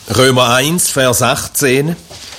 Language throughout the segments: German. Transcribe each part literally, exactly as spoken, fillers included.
Römer eins, Vers achtzehn.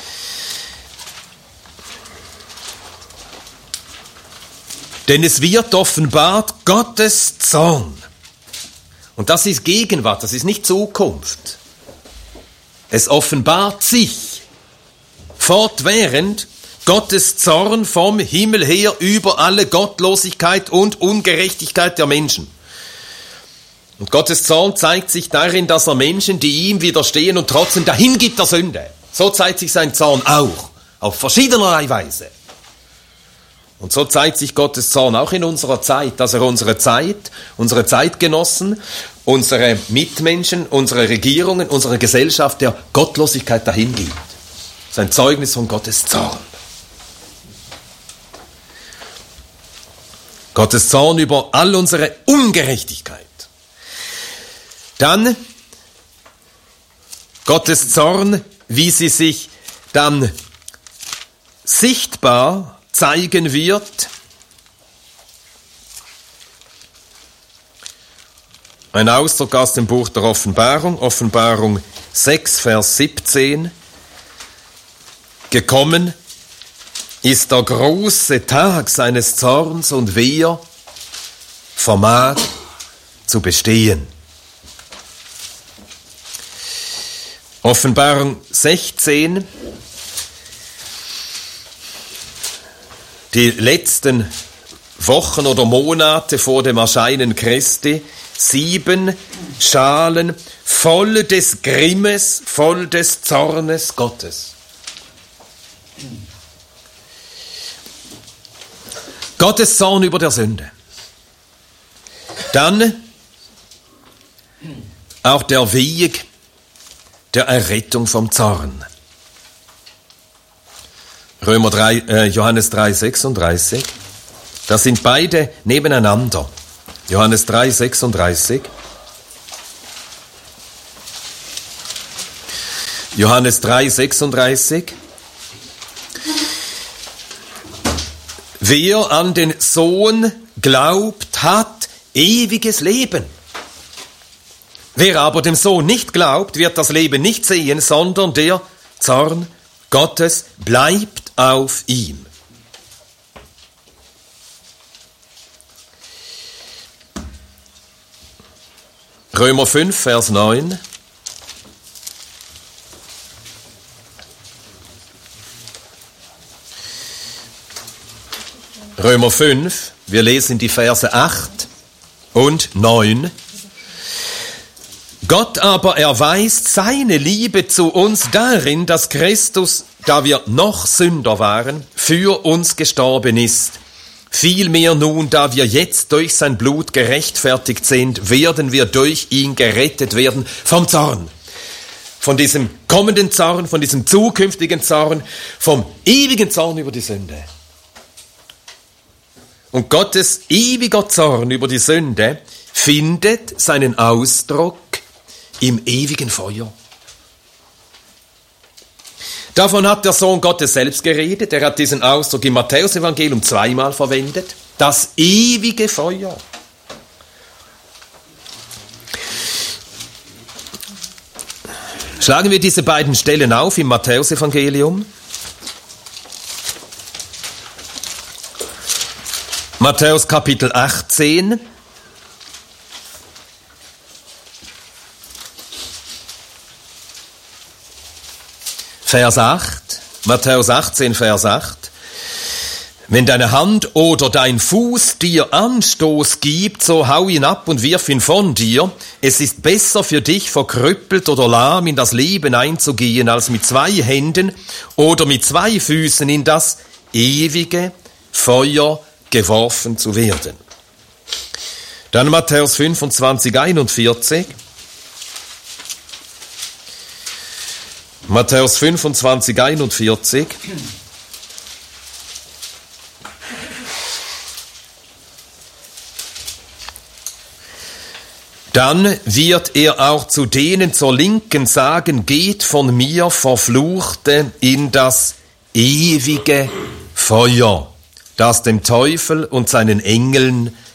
Denn es wird offenbart Gottes Zorn. Und das ist Gegenwart, das ist nicht Zukunft. Es offenbart sich fortwährend Gottes Zorn vom Himmel her über alle Gottlosigkeit und Ungerechtigkeit der Menschen. Und Gottes Zorn zeigt sich darin, dass er Menschen, die ihm widerstehen und trotzdem dahin gibt der Sünde. So zeigt sich sein Zorn auch, auf verschiedenerlei Weise. Und so zeigt sich Gottes Zorn auch in unserer Zeit, dass er unsere Zeit, unsere Zeitgenossen, unsere Mitmenschen, unsere Regierungen, unsere Gesellschaft der Gottlosigkeit dahin gibt. Das ist ein Zeugnis von Gottes Zorn. Gottes Zorn über all unsere Ungerechtigkeit. Dann Gottes Zorn, wie sie sich dann sichtbar zeigen wird. Ein Ausdruck aus dem Buch der Offenbarung, Offenbarung sechs, Vers siebzehn. Gekommen ist der große Tag seines Zorns und wer vermag zu bestehen. Offenbarung sechzehn. Die letzten Wochen oder Monate vor dem Erscheinen Christi, sieben Schalen voll des Grimmes, voll des Zornes Gottes. Gottes Zorn über der Sünde. Dann auch der Weg der Errettung vom Zorn. Römer drei, äh, Johannes drei, sechsunddreißig. Das sind beide nebeneinander. Johannes drei, sechsunddreißig. Johannes drei, sechsunddreißig. Wer an den Sohn glaubt, hat ewiges Leben. Wer aber dem Sohn nicht glaubt, wird das Leben nicht sehen, sondern der Zorn Gottes bleibt auf ihm. Römer fünf, Vers neun. Römer fünf, wir lesen die Verse acht und neun. Gott aber erweist seine Liebe zu uns darin, dass Christus, da wir noch Sünder waren, für uns gestorben ist. Vielmehr nun, da wir jetzt durch sein Blut gerechtfertigt sind, werden wir durch ihn gerettet werden vom Zorn. Von diesem kommenden Zorn, von diesem zukünftigen Zorn, vom ewigen Zorn über die Sünde. Und Gottes ewiger Zorn über die Sünde findet seinen Ausdruck im ewigen Feuer. Davon hat der Sohn Gottes selbst geredet. Er hat diesen Ausdruck im Matthäus-Evangelium zweimal verwendet. Das ewige Feuer. Schlagen wir diese beiden Stellen auf im Matthäus-Evangelium. Matthäus Kapitel achtzehn. Vers acht, Matthäus achtzehn, Vers acht. Wenn deine Hand oder dein Fuß dir Anstoß gibt, so hau ihn ab und wirf ihn von dir. Es ist besser für dich, verkrüppelt oder lahm in das Leben einzugehen, als mit zwei Händen oder mit zwei Füßen in das ewige Feuer geworfen zu werden. Dann Matthäus fünfundzwanzig, einundvierzig. Matthäus fünfundzwanzig, einundvierzig. Dann wird er auch zu denen zur Linken sagen, geht von mir, Verfluchte, in das ewige Feuer, das dem Teufel und seinen Engeln